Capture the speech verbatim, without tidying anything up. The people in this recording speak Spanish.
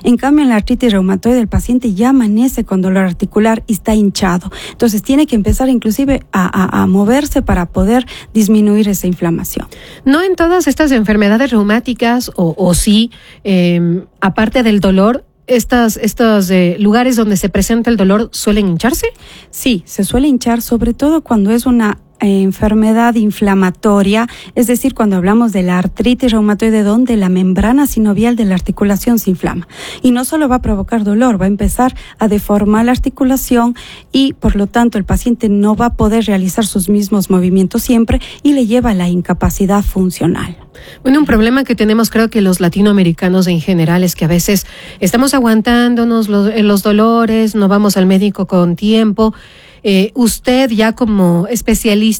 En cambio, en la artritis reumatoide el paciente ya amanece con dolor articular y está hinchado. Entonces tiene que empezar inclusive a, a, a moverse para poder disminuir esa inflamación. No en todas estas enfermedades reumáticas, o, o sí, eh, aparte del dolor, ¿Estos, estos eh, lugares donde se presenta el dolor suelen hincharse? Sí, se suele hinchar, sobre todo cuando es una eh, enfermedad inflamatoria, es decir, cuando hablamos de la artritis reumatoide, donde la membrana sinovial de la articulación se inflama. Y no solo va a provocar dolor, va a empezar a deformar la articulación y, por lo tanto, el paciente no va a poder realizar sus mismos movimientos siempre y le lleva a la incapacidad funcional. Bueno, un problema que tenemos, creo que los latinoamericanos en general, es que a veces estamos aguantándonos los, los dolores, no vamos al médico con tiempo. Eh, usted, ya como especialista